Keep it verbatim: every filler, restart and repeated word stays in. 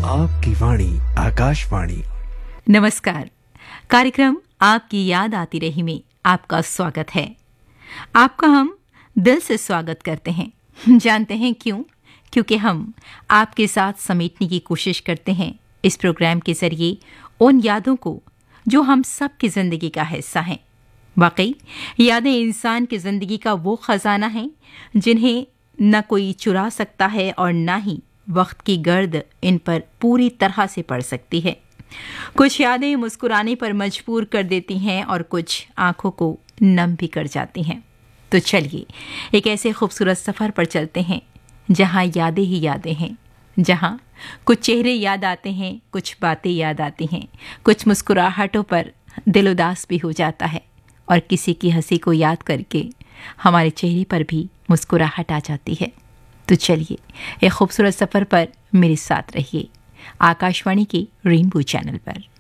आपकी वाणी आकाशवाणी। नमस्कार। कार्यक्रम आपकी याद आती रही में आपका स्वागत है। आपका हम दिल से स्वागत करते हैं। जानते हैं क्यों? क्योंकि हम आपके साथ समेटने की कोशिश करते हैं इस प्रोग्राम के जरिए उन यादों को जो हम सबकी जिंदगी का हिस्सा हैं। वाकई यादें इंसान की जिंदगी का वो खजाना है जिन्हें न कोई चुरा सकता है और न ही वक्त की गर्द इन पर पूरी तरह से पड़ सकती है। कुछ यादें मुस्कुराने पर मजबूर कर देती हैं और कुछ आंखों को नम भी कर जाती हैं। तो चलिए एक ऐसे खूबसूरत सफर पर चलते हैं जहां यादें ही यादें हैं, जहां कुछ चेहरे याद आते हैं, कुछ बातें याद आती हैं, कुछ मुस्कुराहटों पर दिल उदास भी हो जाता है और किसी की हंसी को याद करके हमारे चेहरे पर भी मुस्कुराहट आ जाती है। तो चलिए एक खूबसूरत सफर पर मेरे साथ रहिए आकाशवाणी के रेनबो चैनल पर।